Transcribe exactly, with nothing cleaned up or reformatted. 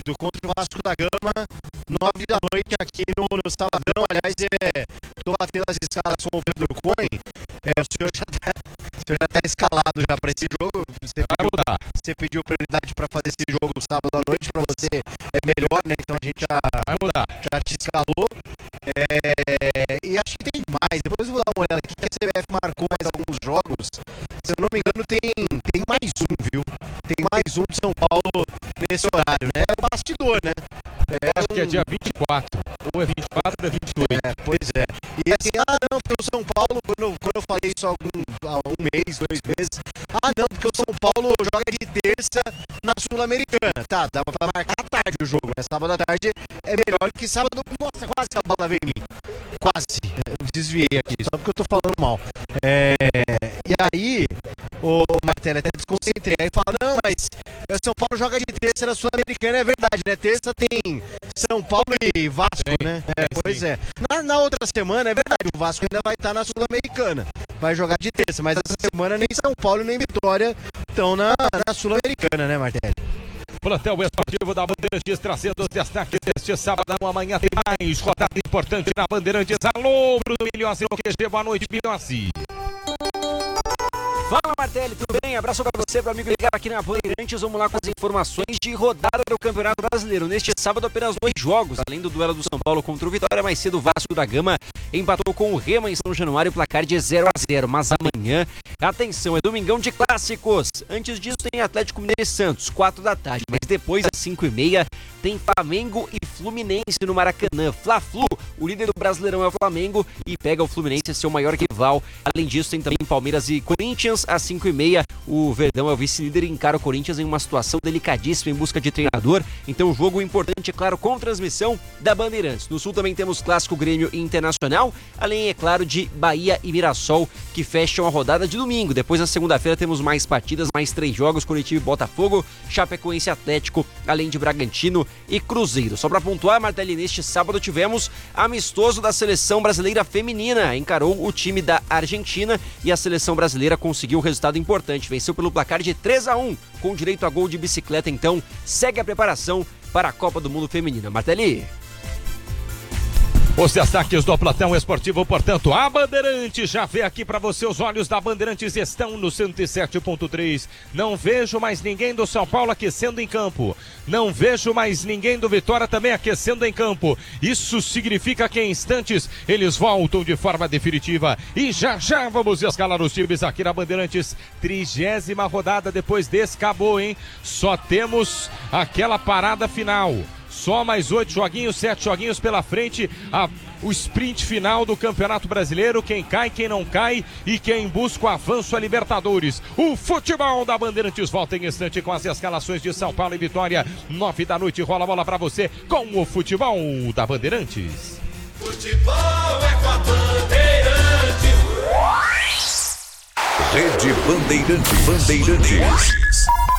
sábado contra o Vasco da Gama, nove da noite aqui no, no Sabadão. Aliás, é, tô batendo as escalas com o Pedro Cohen. É, o senhor já tá, o senhor já tá escalado já para esse jogo. Você pediu, você pediu prioridade para fazer esse jogo sábado à noite, para você é melhor, né? Então a gente já, já te escalou. É, e acho que tem mais. Depois eu vou dar uma olhada aqui que a C B F marcou mais alguns jogos. Se eu não me engano, tem, tem mais um, viu? Tem mais um de São Paulo nesse horário, né? É o bastidor, né? É, acho um... que é dia vinte e quatro. Ou é vinte e quatro ou é vinte e oito. É, pois é. E assim, ah não, porque o São Paulo, quando, quando eu falei isso há, algum, há um mês, dois meses, ah não, porque o São Paulo joga de terça na Sul-Americana. Tá, dá pra marcar à tarde o jogo, né? Sábado à tarde é melhor que sábado. Nossa, quase que a bola veio em mim. Quase. Eu desviei aqui, só porque eu tô falando mal. É... E aí, o Martelo até desconcentrei. Aí fala, não, mas o São Paulo joga de terça na Sul-Americana, é verdade, né? Terça tem São Paulo e Vasco, sim, né? É, pois sim. é. Na, na outra semana, é verdade, o Vasco ainda vai estar na Sul-Americana. Vai jogar de terça, mas essa semana nem São Paulo nem Vitória estão na, na Sul-Americana, né, Martelo? Plantel esportivo da Bandeirantes trazendo os destaques deste sábado. Amanhã tem mais rodada importante na Bandeirantes. Alô, Bruno Milhossi no Q G. Boa noite, Milhossi. Fala, Martelli, tudo bem? Abraço pra você, pro amigo ligado aqui na Bandeirantes. Vamos lá com as informações de rodada do Campeonato Brasileiro. Neste sábado, apenas dois jogos. Além do duelo do São Paulo contra o Vitória, mais cedo o Vasco da Gama empatou com o Rema em São Januário, placar de zero a zero. Mas amanhã, atenção, é domingão de clássicos. Antes disso tem Atlético Mineiro e Santos, quatro da tarde. Mas depois, às cinco e meia, tem Flamengo e Fluminense no Maracanã. Fla-Flu, o líder do Brasileirão é o Flamengo e pega o Fluminense, seu maior rival. Além disso, tem também Palmeiras e Corinthians. Às cinco e meia, o Verdão é o vice-líder e encara o Corinthians em uma situação delicadíssima em busca de treinador. Então, um jogo importante, é claro, com transmissão da Bandeirantes. No Sul também temos Clássico, Grêmio e Internacional, além, é claro, de Bahia e Mirassol, que fecham a rodada de domingo. Depois, na segunda-feira, temos mais partidas, mais três jogos, Coritiba e Botafogo, Chapecoense e Atlético, além de Bragantino e Cruzeiro. Só para pontuar, Martelli, neste sábado tivemos amistoso da Seleção Brasileira Feminina. Encarou o time da Argentina e a Seleção Brasileira conseguiu um resultado importante. Venceu pelo placar de três a um, com direito a gol de bicicleta. Então, segue a preparação para a Copa do Mundo Feminina. Martelli. Os destaques do Platão Esportivo, portanto, a Bandeirantes já vê aqui para você. Os olhos da Bandeirantes estão no cento e sete ponto três. Não vejo mais ninguém do São Paulo aquecendo em campo. Não vejo mais ninguém do Vitória também aquecendo em campo. Isso significa que em instantes eles voltam de forma definitiva. E já já vamos escalar os times aqui na Bandeirantes. Trigésima rodada depois desse, acabou, hein? Só temos aquela parada final. Só mais oito joguinhos, sete joguinhos pela frente, a, o sprint final do Campeonato Brasileiro, quem cai, quem não cai e quem busca o avanço a Libertadores. O futebol da Bandeirantes volta em instante com as escalações de São Paulo e Vitória. Nove da noite, rola a bola pra você com o futebol da Bandeirantes. Futebol é com a Bandeirantes. Rede Bandeirantes. Bandeirantes.